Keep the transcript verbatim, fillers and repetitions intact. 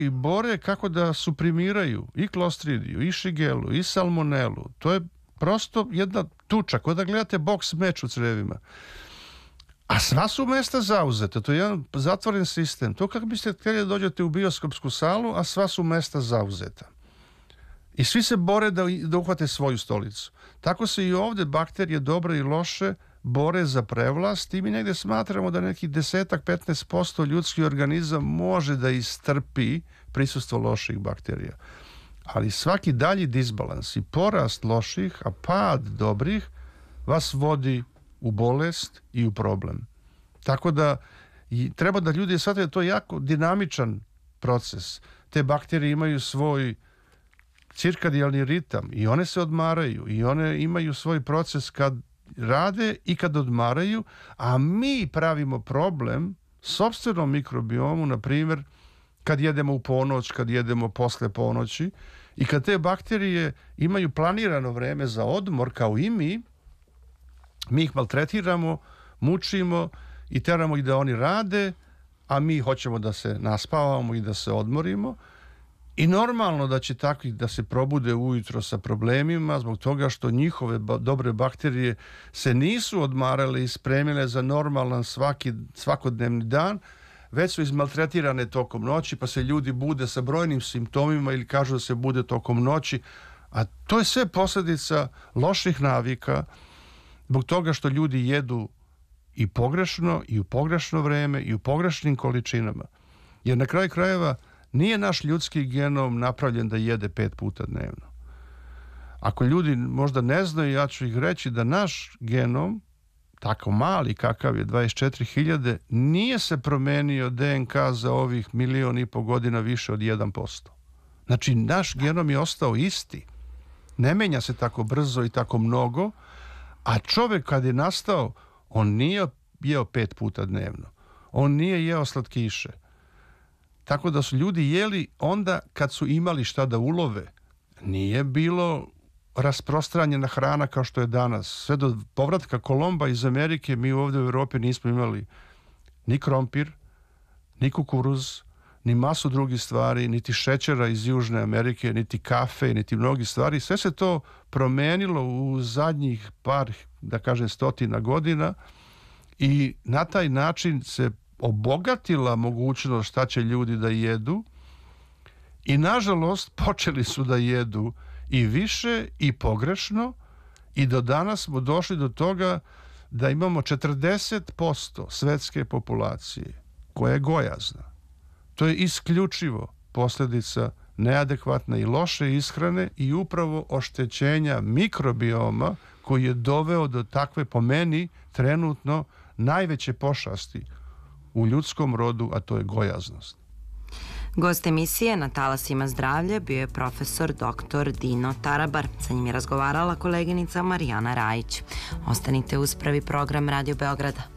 i bore kako da suprimiraju i klostridiju, i šigelu, i salmonelu. To je prosto jedna tuča, kao da gledate boks meč u crevima. A sva su mesta zauzeta, to je jedan zatvoren sistem. To kako biste htjeli da dođete u bioskopsku salu, a sva su mesta zauzeta. I svi se bore da, da uhvate svoju stolicu. Tako se i ovdje bakterije dobre i loše bore za prevlast i mi negdje smatramo da nekih desetak, petnaest posto ljudski organizam može da istrpi prisustvo loših bakterija. Ali svaki dalji disbalans i porast loših, a pad dobrih vas vodi u bolest i u problem. Tako da i treba da ljudi shvate da to je jako dinamičan proces. Te bakterije imaju svoj cirkadijalni ritam i one se odmaraju i one imaju svoj proces kad rade i kad odmaraju, a mi pravimo problem sopstvenom mikrobiomu, na primjer, kad jedemo u ponoć, kad jedemo posle ponoći i kad te bakterije imaju planirano vreme za odmor, kao i mi, mi ih maltretiramo, mučimo i teramo ih da oni rade, a mi hoćemo da se naspavamo i da se odmorimo. I normalno da će takvi da se probude ujutro sa problemima zbog toga što njihove ba- dobre bakterije se nisu odmarale i spremile za normalan svaki, svakodnevni dan, već su izmaltretirane tokom noći, pa se ljudi bude sa brojnim simptomima ili kažu da se bude tokom noći, a to je sve posljedica loših navika zbog toga što ljudi jedu i pogrešno i u pogrešno vreme i u pogrešnim količinama. Jer na kraju krajeva nije naš ljudski genom napravljen da jede pet puta dnevno. Ako ljudi možda ne znaju, ja ću ih reći da naš genom, tako mali kakav je dvadeset četiri hiljade, nije se promenio D N K za ovih milion i po godina više od jedan posto. Znači, naš genom je ostao isti. Ne menja se tako brzo i tako mnogo, a čovjek kad je nastao, on nije jeo pet puta dnevno. On nije jeo slatkiše. Tako da su ljudi jeli onda kad su imali šta da ulove. Nije bilo rasprostranjena hrana kao što je danas. Sve do povratka Kolomba iz Amerike mi ovdje u Europi nismo imali ni krompir, ni kukuruz, ni masu drugih stvari, niti šećera iz Južne Amerike, niti kafe, niti mnogi stvari. Sve se to promenilo u zadnjih par, da kažem, stotina godina i na taj način se obogatila mogućnost šta će ljudi da jedu i nažalost počeli su da jedu i više i pogrešno i do danas smo došli do toga da imamo četrdeset posto svetske populacije koja je gojazna. To je isključivo posljedica neadekvatne i loše ishrane i upravo oštećenja mikrobioma koji je doveo do takve, po meni, trenutno najveće pošasti u ljudskom rodu, a to je gojaznost. Gost emisije Na talasima zdravlja bio je profesor doktor Dino Tarabar. Sa njim je razgovarala koleginica Marijana Rajić. Ostanite uz prvi program Radio Beograda.